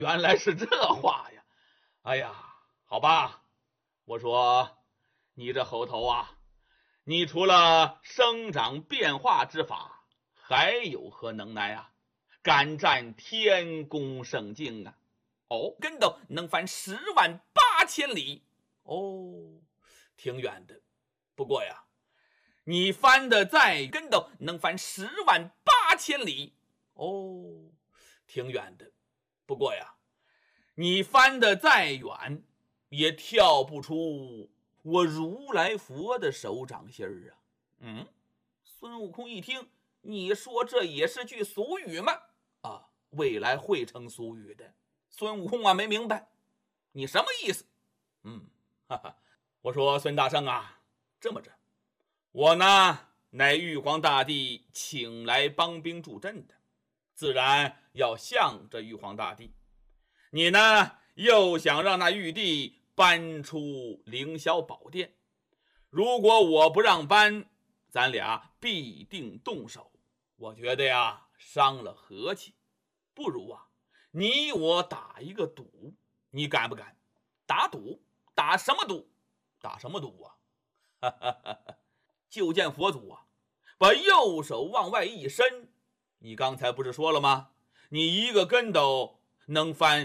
原来是这话呀！哎呀，好吧，我说你这猴头啊，你除了生长变化之法，还有何能耐啊？敢占天宫圣境啊！ 哦，跟斗能翻108000里。 哦，挺远的。不过呀，你翻的再跟斗能翻108000里。 哦，挺远的。不过呀，你翻的再远，也跳不出我如来佛的手掌心儿啊！ 孙悟空一听，你说这也是句俗语吗？ 啊，未来会成俗语的。 孙悟空啊，没明白你什么意思。 哈哈，我说孙大圣啊，这么着，我呢乃玉皇大帝请来帮兵助阵的，自然要向着玉皇大帝。你呢又想让那玉帝搬出凌霄宝殿，如果我不让搬，咱俩必定动手。我觉得呀，伤了和气，不如啊，你我打一个赌，你敢不敢？ 打赌？打什么赌？ 打什么赌啊？就见佛祖啊，把右手往外一伸，你刚才不是说了吗？你一个跟斗能翻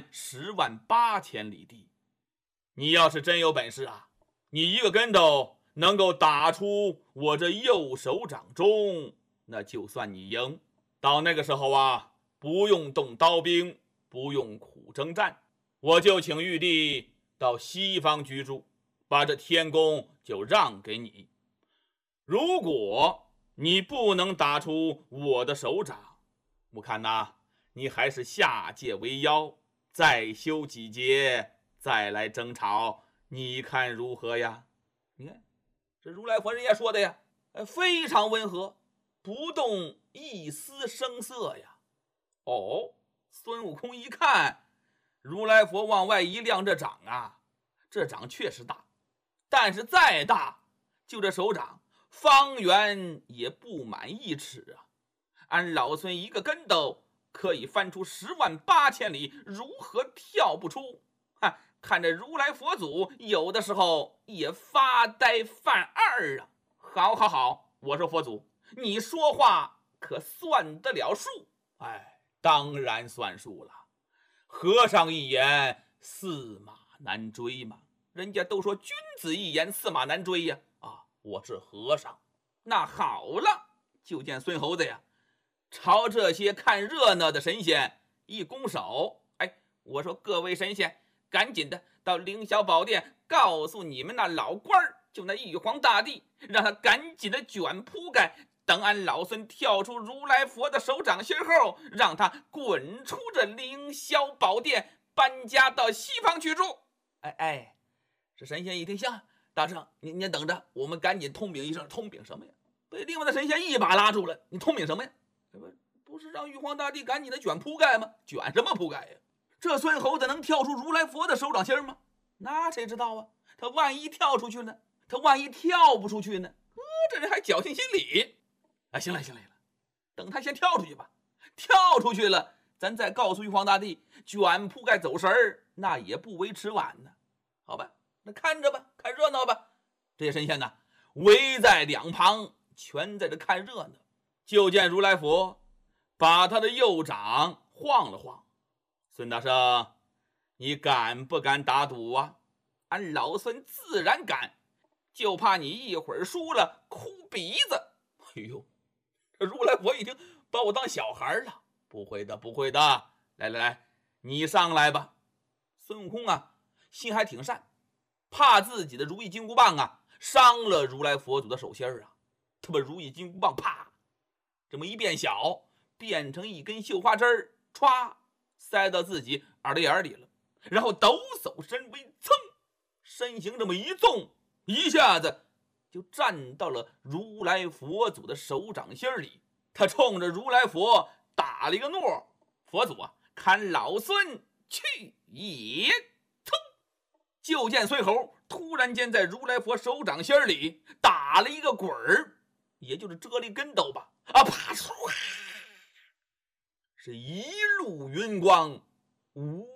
108000里地。你要是真有本事啊，你一个跟斗能够打出我这右手掌中，那就算你赢。到那个时候啊，不用动刀兵，不用苦征战，我就请玉帝到西方居住，把这天宫就让给你。如果你不能打出我的手掌，我看呐，你还是下界为妖，再修几劫，再来争吵，你看如何呀？ 你看这如来佛人家说的呀，非常温和，不动一丝声色呀。 哦，孙悟空一看，如来佛往外一亮，这掌啊，这掌确实大，但是再大，就这手掌方圆也不满1尺啊！ 俺老孙一个跟斗可以翻出108000里，如何跳不出？看着如来佛祖有的时候也发呆犯二啊！好，我说佛祖，你说话可算得了数？ 当然算数了。和尚一言，驷马难追嘛。 人家都说君子一言，驷马难追呀。 我是和尚。 那好了，就见孙猴子呀，朝这些看热闹的神仙一拱手。我说各位神仙，赶紧的到凌霄宝殿，告诉你们那老官儿，就那玉皇大帝，让他赶紧的卷铺盖，等俺老孙跳出如来佛的手掌心后，让他滚出这凌霄宝殿，搬家到西方去住。这神仙一听，行，大圣您等着，我们赶紧通禀一声。通禀什么呀？被另外的神仙一把拉住了。你通禀什么呀？不是让玉皇大帝赶紧的卷铺盖吗？卷什么铺盖呀？这孙猴子能跳出如来佛的手掌心吗？那谁知道啊？他万一跳出去呢？他万一跳不出去呢？这人还侥幸心理。行了，等他先跳出去吧。跳出去了，咱再告诉玉皇大帝卷铺盖走神儿，那也不为迟晚呢。好吧，那看着吧，看热闹吧。这些神仙呢，围在两旁，全在这看热闹。 就见如来佛把他的右掌晃了晃。孙大圣，你敢不敢打赌啊？ 俺老孙自然敢，就怕你一会儿输了哭鼻子。 这如来佛一听，把我当小孩了。不会的，来，你上来吧。 孙悟空啊，心还挺善，怕自己的如意金箍棒啊伤了如来佛祖的手心啊。他把如意金箍棒啪这么一变小，变成一根绣花针，歘塞到自己耳朵眼里了，然后抖擞身威，噌，身形这么一纵，一下子就站到了如来佛祖的手掌心里。他冲着如来佛打了一个诺：佛祖啊，看老孙去也！噌，就见孙猴突然间在如来佛手掌心里打了一个滚儿，也就是折了一跟斗吧。啪！是一路云光，无